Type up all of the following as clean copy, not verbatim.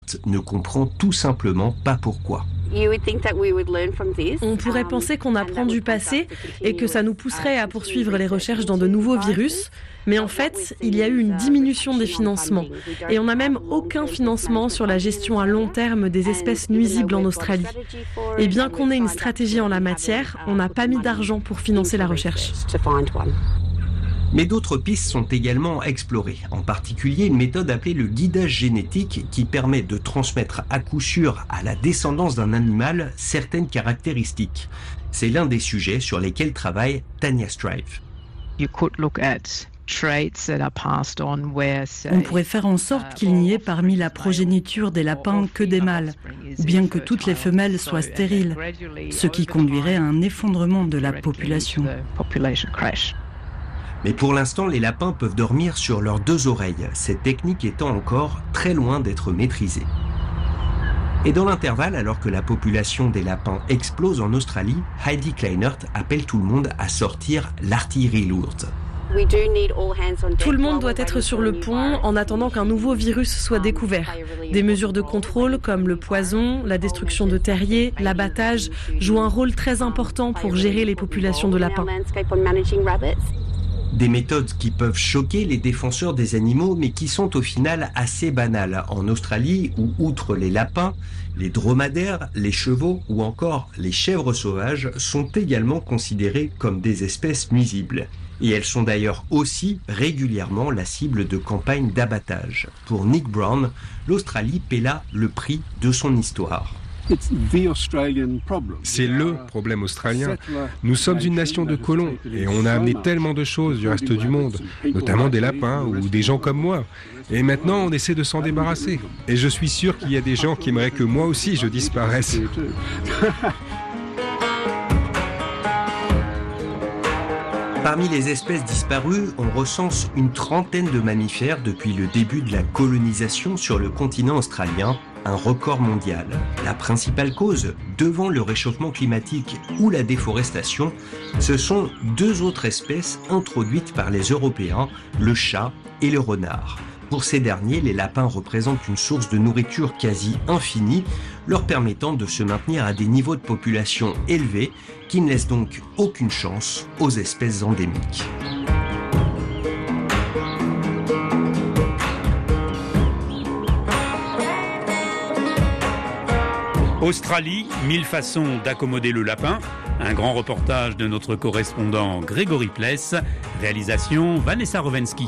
ne comprend tout simplement pas pourquoi. On pourrait penser qu'on apprend du passé et que ça nous pousserait à poursuivre les recherches dans de nouveaux virus, mais en fait, il y a eu une diminution des financements et on n'a même aucun financement sur la gestion à long terme des espèces nuisibles en Australie. Et bien qu'on ait une stratégie en la matière, on n'a pas mis d'argent pour financer la recherche. Mais d'autres pistes sont également explorées, en particulier une méthode appelée le guidage génétique qui permet de transmettre à coup sûr à la descendance d'un animal certaines caractéristiques. C'est l'un des sujets sur lesquels travaille Tanya Strive. On pourrait faire en sorte qu'il n'y ait parmi la progéniture des lapins que des mâles, ou bien que toutes les femelles soient stériles, ce qui conduirait à un effondrement de la population. Mais pour l'instant, les lapins peuvent dormir sur leurs deux oreilles, cette technique étant encore très loin d'être maîtrisée. Et dans l'intervalle, alors que la population des lapins explose en Australie, Heidi Kleinert appelle tout le monde à sortir l'artillerie lourde. Tout le monde doit être sur le pont en attendant qu'un nouveau virus soit découvert. Des mesures de contrôle comme le poison, la destruction de terriers, l'abattage jouent un rôle très important pour gérer les populations de lapins. Des méthodes qui peuvent choquer les défenseurs des animaux, mais qui sont au final assez banales. En Australie, où outre les lapins, les dromadaires, les chevaux ou encore les chèvres sauvages sont également considérés comme des espèces nuisibles. Et elles sont d'ailleurs aussi régulièrement la cible de campagnes d'abattage. Pour Nick Brown, l'Australie paie là le prix de son histoire. C'est le problème australien. Nous sommes une nation de colons et on a amené tellement de choses du reste du monde, notamment des lapins ou des gens comme moi. Et maintenant, on essaie de s'en débarrasser. Et je suis sûr qu'il y a des gens qui aimeraient que moi aussi je disparaisse. Parmi les espèces disparues, on recense une trentaine de mammifères depuis le début de la colonisation sur le continent australien, un record mondial. La principale cause, devant le réchauffement climatique ou la déforestation, ce sont deux autres espèces introduites par les Européens, le chat et le renard. Pour ces derniers, les lapins représentent une source de nourriture quasi infinie, leur permettant de se maintenir à des niveaux de population élevés qui ne laissent donc aucune chance aux espèces endémiques. Australie, 1000 façons d'accommoder le lapin. Un grand reportage de notre correspondant Grégory Pless. Réalisation Vanessa Rovensky.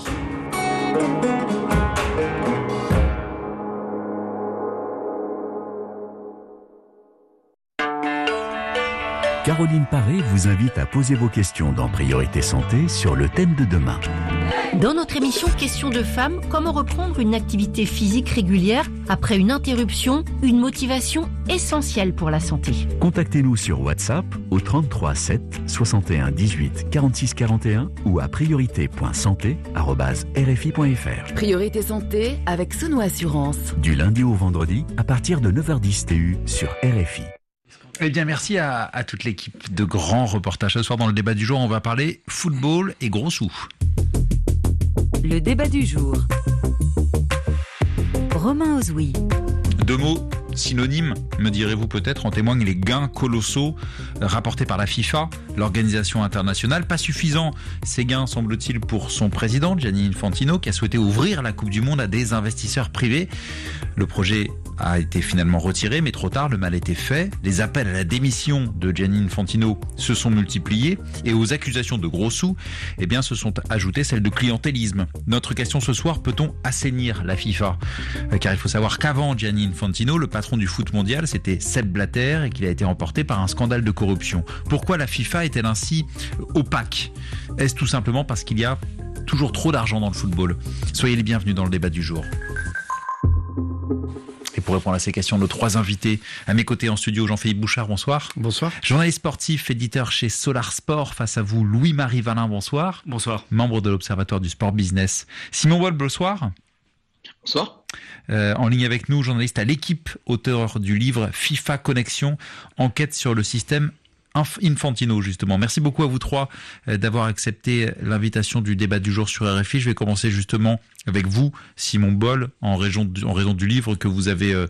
Caroline Paré vous invite à poser vos questions dans Priorité Santé sur le thème de demain. Dans notre émission Questions de femmes, comment reprendre une activité physique régulière après une interruption, une motivation essentielle pour la santé. Contactez-nous sur WhatsApp au 33 7 61 18 46 41 ou à priorité.santé@rfi.fr. Priorité Santé avec Sono Assurance. Du lundi au vendredi à partir de 9h10 TU sur RFI. Eh bien, merci à toute l'équipe de grands reportages. Ce soir, dans le débat du jour, on va parler football et gros sous. Le débat du jour. Romain Ozoui. Deux mots synonymes, me direz-vous peut-être, en témoignent les gains colossaux rapportés par la FIFA, l'organisation internationale. Pas suffisant, ces gains, semble-t-il, pour son président, Gianni Infantino, qui a souhaité ouvrir la Coupe du Monde à des investisseurs privés. Le projet a été finalement retiré, mais trop tard, le mal était fait. Les appels à la démission de Gianni Infantino se sont multipliés et aux accusations de gros sous, eh bien, se sont ajoutées celles de clientélisme. Notre question ce soir, peut-on assainir la FIFA ? Car il faut savoir qu'avant Gianni Infantino, le patron du foot mondial, c'était Sepp Blatter et qu'il a été emporté par un scandale de corruption. Pourquoi la FIFA est-elle ainsi opaque ? Est-ce tout simplement parce qu'il y a toujours trop d'argent dans le football ? Soyez les bienvenus dans le débat du jour. Et pour répondre à ces questions, nos trois invités à mes côtés en studio, Jean-Philippe Bouchard, bonsoir. Bonsoir. Journaliste sportif, éditeur chez Solar Sport, face à vous, Louis-Marie Valin, bonsoir. Bonsoir. Membre de l'Observatoire du Sport Business. Simon Wolf, bonsoir. Bonsoir. En ligne avec nous, journaliste à l'Équipe, auteur du livre FIFA Connexion, enquête sur le système Infantino, justement. Merci beaucoup à vous trois d'avoir accepté l'invitation du débat du jour sur RFI. Je vais commencer justement avec vous, Simon Boll, en raison du livre que vous avez